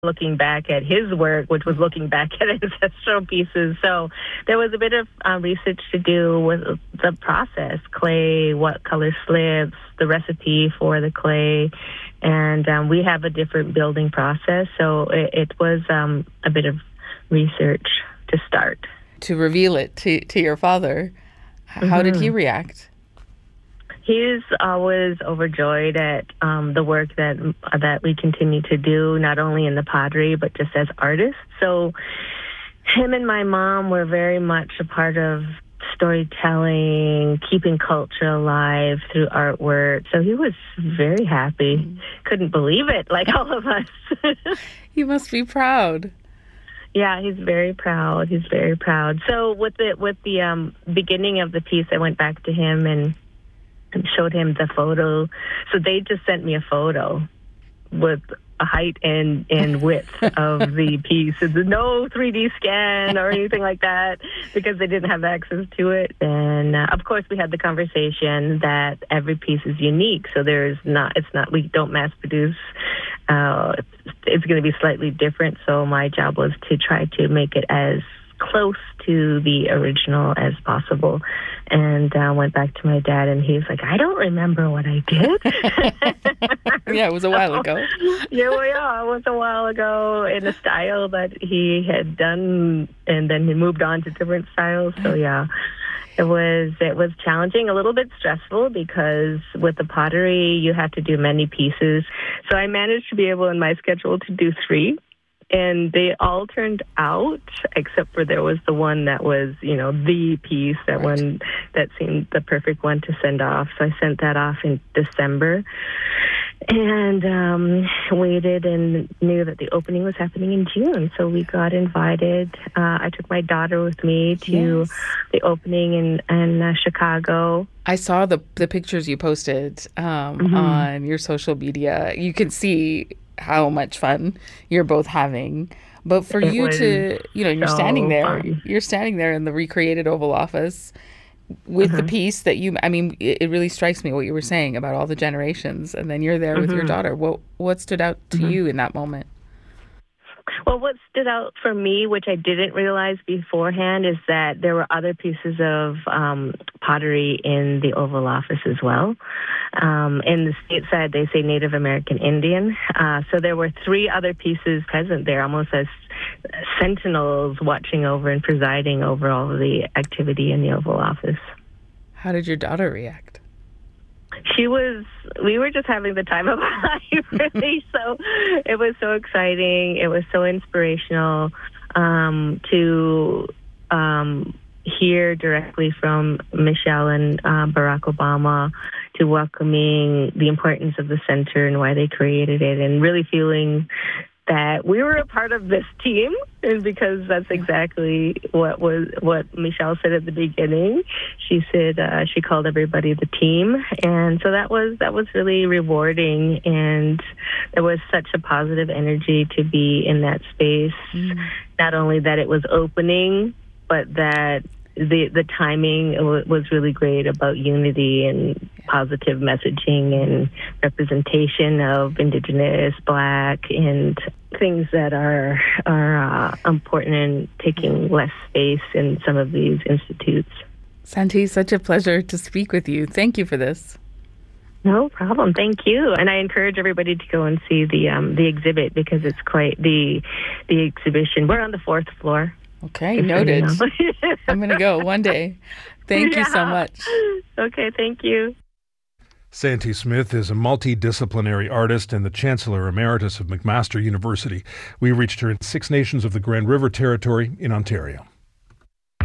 looking back at his work, which was looking back at ancestral pieces. So there was a bit of research to do with the process, clay, what color slips, the recipe for the clay. And we have a different building process. So it was a bit of research to start. To reveal it to your father, how did he react? He's always overjoyed at the work that we continue to do, not only in the pottery, but just as artists. So him and my mom were very much a part of storytelling, keeping culture alive through artwork. So he was very happy. Couldn't believe it, like all of us. He must be proud. Yeah, he's very proud. He's very proud. So with the beginning of the piece, I went back to him and showed him the photo. So they just sent me a photo with a height and width of the piece. No 3D scan or anything like that because they didn't have access to it. And of course, we had the conversation that every piece is unique. So we don't mass produce. It's going to be slightly different. So my job was to try to make it as close to the original as possible. And went back to my dad, and he was like, I don't remember what I did. Yeah, it was a while ago. Yeah, it was a while ago in a style that he had done, and then he moved on to different styles. So yeah, it was challenging, a little bit stressful, because with the pottery, you have to do many pieces. So I managed to be able in my schedule to do 3. And they all turned out, except for there was the one that was, the piece, that seemed the perfect one to send off. So I sent that off in December and waited and knew that the opening was happening in June. So we got invited. I took my daughter with me to the opening in Chicago. I saw the pictures you posted on your social media. You can see how much fun you're both having. But for you to, you're standing there. Fun. You're standing there in the recreated Oval Office with the piece that it really strikes me what you were saying about all the generations, and then you're there with your daughter. What stood out to you in that moment? Well, what stood out for me, which I didn't realize beforehand, is that there were other pieces of pottery in the Oval Office as well. In the stateside, they say Native American Indian. So there were 3 other pieces present there, almost as sentinels watching over and presiding over all of the activity in the Oval Office. How did your daughter react? We were just having the time of our life, really. So it was so exciting. It was so inspirational to hear directly from Michelle and Barack Obama, to welcoming the importance of the center and why they created it, and really feeling that we were a part of this team, and because that's exactly what Michelle said at the beginning. She said she called everybody the team, and so that was really rewarding, and there was such a positive energy to be in that space. Not only that it was opening, but that the timing was really great about unity and positive messaging and representation of Indigenous, Black, and things that are important in taking less space in some of these institutes. Santi, such a pleasure to speak with you. Thank you for this. No problem. Thank you. And I encourage everybody to go and see the exhibit, because it's quite the exhibition. We're on the 4th floor. Okay, noted. I'm going to go one day. Thank you so much. Okay, thank you. Santi Smith is a multidisciplinary artist and the Chancellor Emeritus of McMaster University. We reached her in 6 nations of the Grand River Territory in Ontario.